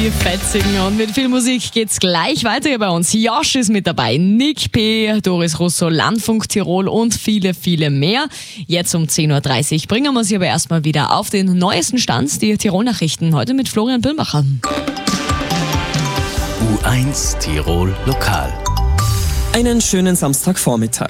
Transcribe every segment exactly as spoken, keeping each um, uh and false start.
die Fetzigen. Und mit viel Musik geht's gleich weiter hier bei uns. Josh ist mit dabei, Nick P., Doris Russo, Landfunk Tirol und viele, viele mehr. Jetzt um zehn Uhr dreißig bringen wir Sie aber erstmal wieder auf den neuesten Stand, die Tirol-Nachrichten. Heute mit Florian Birnbacher. U eins Tirol Lokal. Einen schönen Samstagvormittag.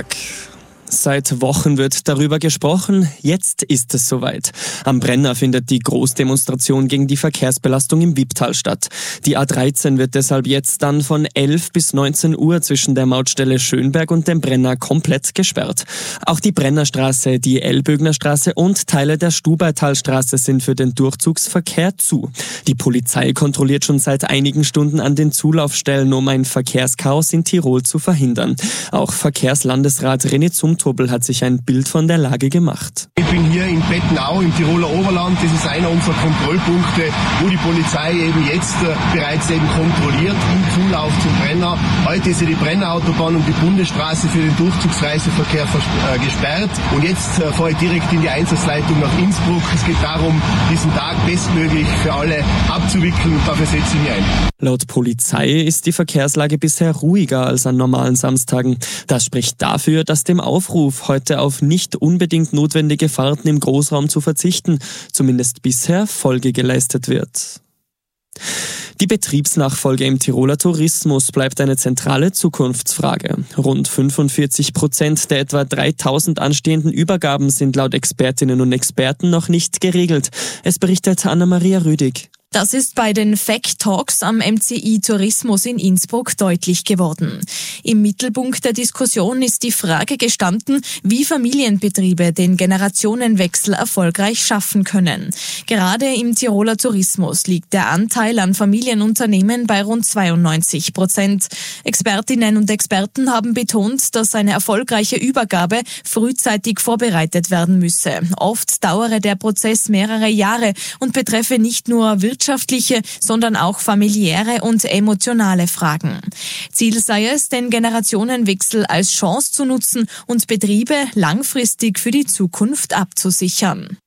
Seit Wochen wird darüber gesprochen, jetzt ist es soweit. Am Brenner findet die Großdemonstration gegen die Verkehrsbelastung im Wipptal statt. Die A dreizehn wird deshalb jetzt dann von elf bis neunzehn Uhr zwischen der Mautstelle Schönberg und dem Brenner komplett gesperrt. Auch die Brennerstraße, die Ellbögnerstraße und Teile der Stubaitalstraße sind für den Durchzugsverkehr zu. Die Polizei kontrolliert schon seit einigen Stunden an den Zulaufstellen, um ein Verkehrschaos in Tirol zu verhindern. Auch Verkehrslandesrat René Zumtobel hat sich ein Bild von der Lage gemacht. Ich bin hier in Bettenau im Tiroler Oberland. Das ist einer unserer Kontrollpunkte, wo die Polizei eben jetzt äh, bereits eben kontrolliert im Zulauf zum Brenner. Heute ist ja die Brennerautobahn und die Bundesstraße für den Durchzugsreiseverkehr äh, gesperrt. Und jetzt äh, fahre ich direkt in die Einsatzleitung nach Innsbruck. Es geht darum, diesen Tag bestmöglich für alle abzuwickeln und dafür setze ich mich ein. Laut Polizei ist die Verkehrslage bisher ruhiger als an normalen Samstagen. Das spricht dafür, dass dem Aufruf, heute auf nicht unbedingt notwendige Fahrten im Großraum zu verzichten, zumindest bisher Folge geleistet wird. Die Betriebsnachfolge im Tiroler Tourismus bleibt eine zentrale Zukunftsfrage. Rund fünfundvierzig Prozent der etwa dreitausend anstehenden Übergaben sind laut Expertinnen und Experten noch nicht geregelt. Es berichtet Anna-Maria Rüdig. Das ist bei den Fact Talks am M C I Tourismus in Innsbruck deutlich geworden. Im Mittelpunkt der Diskussion ist die Frage gestanden, wie Familienbetriebe den Generationenwechsel erfolgreich schaffen können. Gerade im Tiroler Tourismus liegt der Anteil an Familienunternehmen bei rund zweiundneunzig Prozent. Expertinnen und Experten haben betont, dass eine erfolgreiche Übergabe frühzeitig vorbereitet werden müsse. Oft dauere der Prozess mehrere Jahre und betreffe nicht nur wirtschaftliche, sondern auch familiäre und emotionale Fragen. Ziel sei es, den Generationenwechsel als Chance zu nutzen und Betriebe langfristig für die Zukunft abzusichern.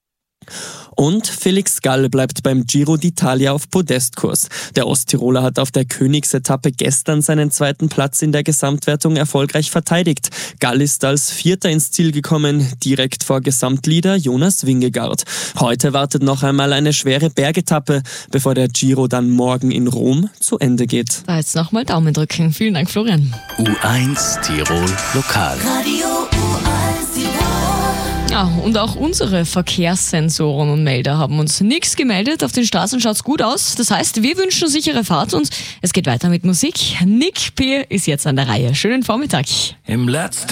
Und Felix Gall bleibt beim Giro d'Italia auf Podestkurs. Der Osttiroler hat auf der Königsetappe gestern seinen zweiten Platz in der Gesamtwertung erfolgreich verteidigt. Gall ist als Vierter ins Ziel gekommen, direkt vor Gesamtleader Jonas Vingegaard. Heute wartet noch einmal eine schwere Bergetappe, bevor der Giro dann morgen in Rom zu Ende geht. Da jetzt nochmal Daumen drücken. Vielen Dank, Florian. U eins Tirol Lokal. Radio U eins Tirol. Ja, und auch unsere Verkehrssensoren und Melder haben uns nichts gemeldet. Auf den Straßen schaut's gut aus. Das heißt, wir wünschen sichere Fahrt und es geht weiter mit Musik. Nick P. ist jetzt an der Reihe. Schönen Vormittag. Im letzten